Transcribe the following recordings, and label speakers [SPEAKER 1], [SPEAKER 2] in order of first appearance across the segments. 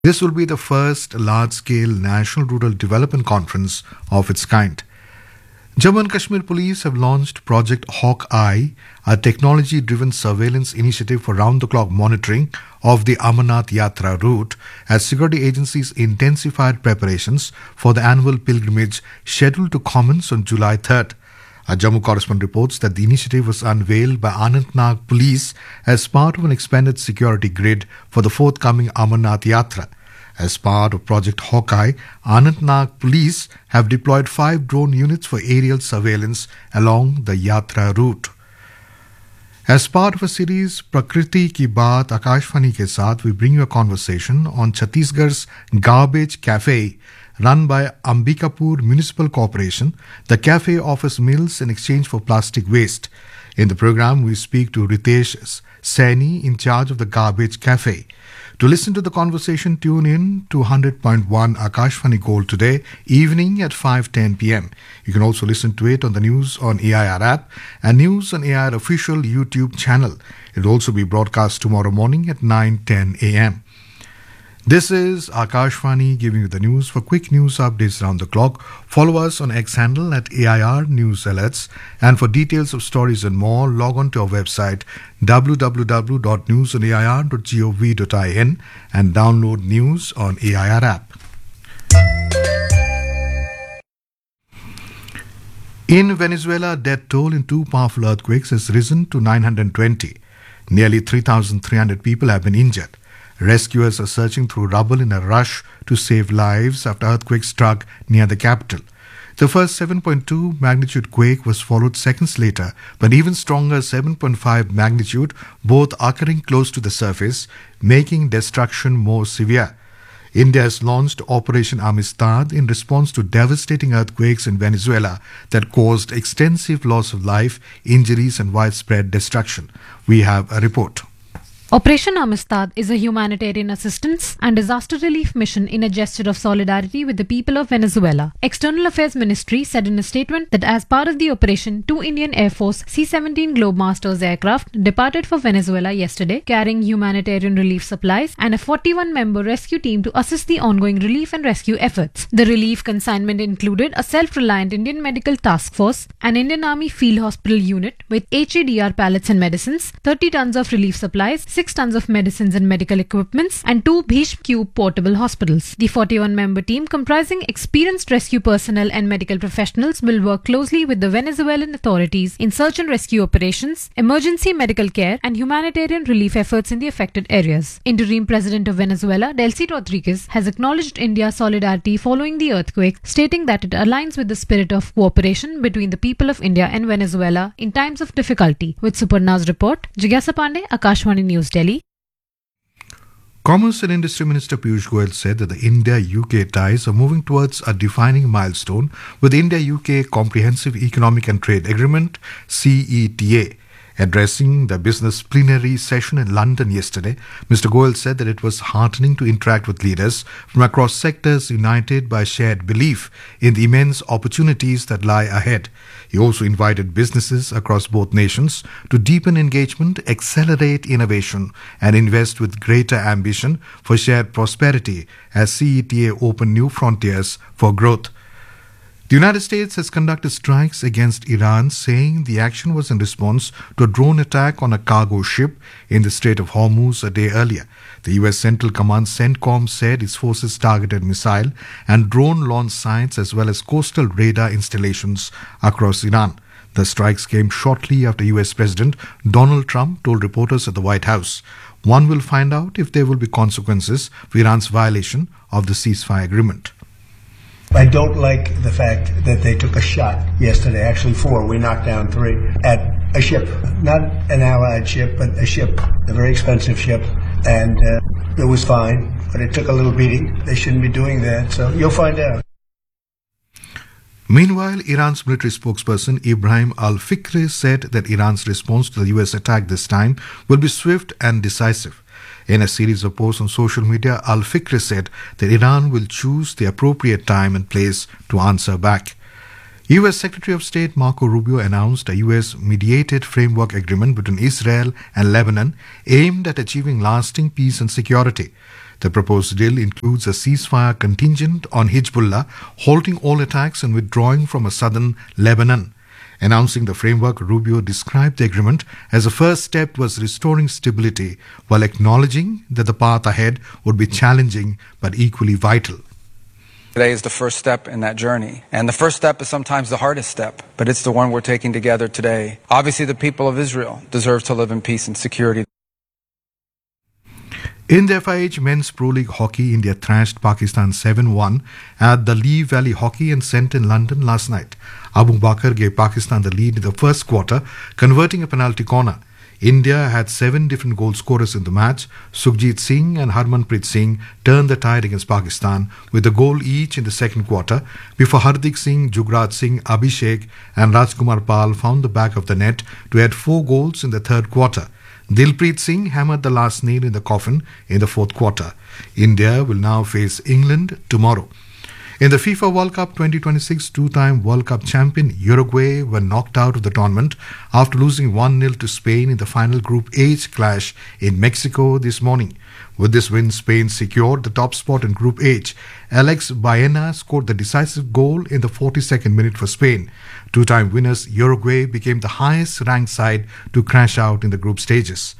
[SPEAKER 1] This will be the first large-scale national rural development conference of its kind. Jammu and Kashmir Police have launched Project Hawkeye, a technology-driven surveillance initiative for round-the-clock monitoring of the Amarnath Yatra route as security agencies intensified preparations for the annual pilgrimage scheduled to commence on July 3rd. Our Jammu correspondent reports that the initiative was unveiled by Anantnag Police as part of an expanded security grid for the forthcoming Amarnath Yatra. As part of Project Hawkeye, Anantnag Police have deployed 5 drone units for aerial surveillance along the Yatra route. As part of a series Prakriti Ki Baat Akashvani ke saath, we bring you a conversation on Chhattisgarh's Garbage Cafe. Run by Ambikapur Municipal Corporation, the cafe offers meals in exchange for plastic waste. In the program, we speak to Ritesh Saini, in charge of the Garbage Cafe. To listen to the conversation, tune in to 100.1 Akashvani Gold today, evening at 5:10 p.m. You can also listen to it on the News on AIR app and News on AIR official YouTube channel. It will also be broadcast tomorrow morning at 9:10 a.m. This is Akashvani giving you the news. For quick news updates around the clock, follow us on X handle at AIR News Alerts. And for details of stories and more, log on to our website www.newsonair.gov.in and download News on AIR app. In Venezuela, death toll in 2 powerful earthquakes has risen to 920. Nearly 3,300 people have been injured. Rescuers are searching through rubble in a rush to save lives after earthquake struck near the capital. The first 7.2 magnitude quake was followed seconds later by an even stronger 7.5 magnitude, both occurring close to the surface, making destruction more severe. India has launched Operation Amistad in response to devastating earthquakes in Venezuela that caused extensive loss of life, injuries and widespread destruction. We have a report.
[SPEAKER 2] Operation Amistad is a humanitarian assistance and disaster relief mission in a gesture of solidarity with the people of Venezuela. External Affairs Ministry said in a statement that as part of the operation, 2 Indian Air Force C-17 Globemasters aircraft departed for Venezuela yesterday, carrying humanitarian relief supplies and a 41-member rescue team to assist the ongoing relief and rescue efforts. The relief consignment included a self-reliant Indian Medical Task Force, an Indian Army Field Hospital unit with HADR pallets and medicines, 30 tons of relief supplies, 6 tons of medicines and medical equipments, and 2 Bhishma Cube portable hospitals. The 41-member team, comprising experienced rescue personnel and medical professionals, will work closely with the Venezuelan authorities in search and rescue operations, emergency medical care, and humanitarian relief efforts in the affected areas. Interim President of Venezuela, Delcy Rodriguez, has acknowledged India's solidarity following the earthquake, stating that it aligns with the spirit of cooperation between the people of India and Venezuela in times of difficulty. With Suparna's report, Jigyasa Pandey, Akashvani News, Delhi.
[SPEAKER 1] Commerce and Industry Minister Piyush Goyal said that the India-UK ties are moving towards a defining milestone with the India-UK Comprehensive Economic and Trade Agreement, CETA. Addressing the business plenary session in London yesterday, Mr. Goyal said that it was heartening to interact with leaders from across sectors united by shared belief in the immense opportunities that lie ahead. He also invited businesses across both nations to deepen engagement, accelerate innovation, and invest with greater ambition for shared prosperity as CETA opened new frontiers for growth. The United States has conducted strikes against Iran, saying the action was in response to a drone attack on a cargo ship in the Strait of Hormuz a day earlier. The U.S. Central Command CENTCOM said its forces targeted missile and drone launch sites as well as coastal radar installations across Iran. The strikes came shortly after U.S. President Donald Trump told reporters at the White House, "One will find out if there will be consequences for Iran's violation of the ceasefire agreement."
[SPEAKER 3] I don't like the fact that they took a shot yesterday, actually 4, we knocked down 3, at a ship. Not an Allied ship, but a ship, a very expensive ship. And it was fine, but it took a little beating. They shouldn't be doing that, so you'll find out.
[SPEAKER 1] Meanwhile, Iran's military spokesperson Ibrahim Al-Fikri said that Iran's response to the US attack this time will be swift and decisive. In a series of posts on social media, Al-Fikri said that Iran will choose the appropriate time and place to answer back. U.S. Secretary of State Marco Rubio announced a U.S.-mediated framework agreement between Israel and Lebanon aimed at achieving lasting peace and security. The proposed deal includes a ceasefire contingent on Hezbollah, halting all attacks and withdrawing from a southern Lebanon. Announcing the framework, Rubio described the agreement as a first step towards restoring stability, while acknowledging that the path ahead would be challenging but equally vital.
[SPEAKER 4] Today is the first step in that journey. And the first step is sometimes the hardest step, but it's the one we're taking together today. Obviously, the people of Israel deserve to live in peace and security.
[SPEAKER 1] In the FIH Men's Pro League Hockey, India thrashed Pakistan 7-1 at the Lee Valley Hockey and Centre in London last night. Abu Bakr gave Pakistan the lead in the first quarter, converting a penalty corner. India had 7 different goal scorers in the match. Sukhjit Singh and Harmanpreet Singh turned the tide against Pakistan with a goal each in the second quarter before Hardik Singh, Jugraj Singh, Abhishek and Rajkumar Pal found the back of the net to add 4 goals in the third quarter. Dilpreet Singh hammered the last nail in the coffin in the fourth quarter. India will now face England tomorrow. In the FIFA World Cup 2026, two-time World Cup champion Uruguay were knocked out of the tournament after losing 1-0 to Spain in the final Group H clash in Mexico this morning. With this win, Spain secured the top spot in Group H. Alex Baena scored the decisive goal in the 42nd minute for Spain. Two-time winners Uruguay became the highest-ranked side to crash out in the group stages.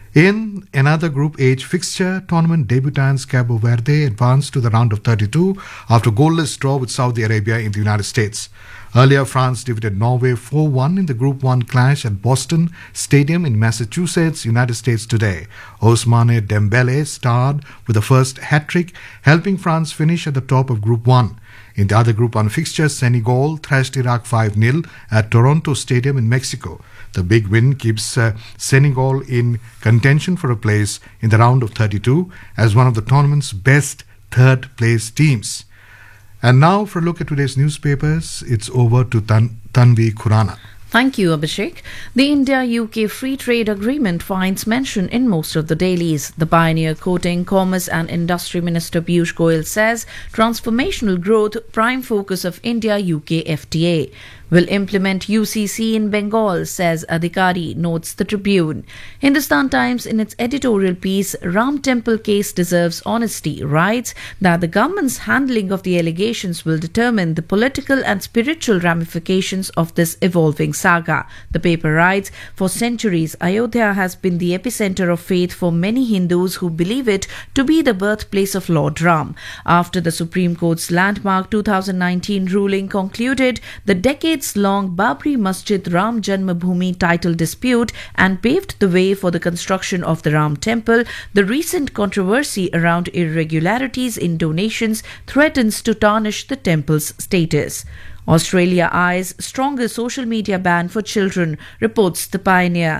[SPEAKER 1] In another Group H fixture, tournament debutants Cabo Verde advanced to the round of 32 after goalless draw with Saudi Arabia in the United States. Earlier, France defeated Norway 4-1 in the Group 1 clash at Boston Stadium in Massachusetts, United States today. Ousmane Dembele starred with the first hat-trick, helping France finish at the top of Group 1. In the other Group 1 fixture, Senegal thrashed Iraq 5-0 at Toronto Stadium in Mexico. The big win keeps Senegal in contention for a place in the round of 32 as one of the tournament's best third-place teams. And now for a look at today's newspapers, it's over to Tanvi Khurana.
[SPEAKER 5] Thank you, Abhishek. The India-UK Free Trade Agreement finds mention in most of the dailies. The pioneer quoting Commerce and Industry Minister Piyush Goyal says transformational growth prime focus of India-UK FTA. Will implement UCC in Bengal, says Adhikari, notes the Tribune. Hindustan Times, in its editorial piece, Ram Temple case deserves honesty, writes that the government's handling of the allegations will determine the political and spiritual ramifications of this evolving saga. The paper writes, for centuries, Ayodhya has been the epicenter of faith for many Hindus who believe it to be the birthplace of Lord Ram. After the Supreme Court's landmark 2019 ruling concluded the decades-long Babri Masjid Ram Janmabhoomi title dispute and paved the way for the construction of the Ram Temple, the recent controversy around irregularities in donations threatens to tarnish the temple's status. Australia eyes stronger social media ban for children, reports The Pioneer.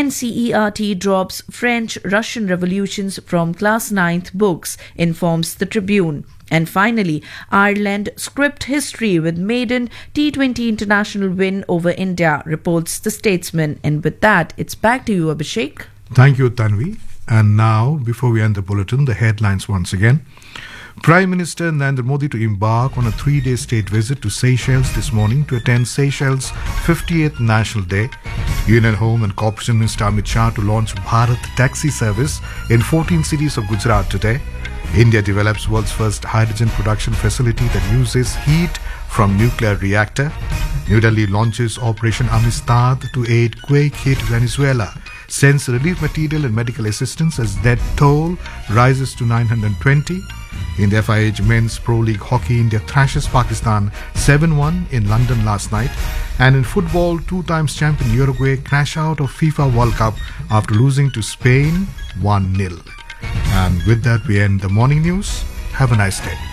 [SPEAKER 5] NCERT drops French-Russian revolutions from class 9th books, informs The Tribune. And finally, Ireland script history with maiden T20 international win over India, reports The Statesman. And with that, it's back to you, Abhishek.
[SPEAKER 1] Thank you, Tanvi. And now, before we end the bulletin, the headlines once again. Prime Minister Narendra Modi to embark on a 3-day state visit to Seychelles this morning to attend Seychelles' 58th National Day. Union Home and Corporation Minister Amit Shah to launch Bharat Taxi service in 14 cities of Gujarat today. India develops world's first hydrogen production facility that uses heat from nuclear reactor. New Delhi launches Operation Amistad to aid quake-hit Venezuela. Sends relief material and medical assistance as death toll rises to 920. In the FIH Men's Pro League Hockey, India thrashes Pakistan 7-1 in London last night. And in football, 2-time champion Uruguay crash out of FIFA World Cup after losing to Spain 1-0. And with that, we end the morning news. Have a nice day.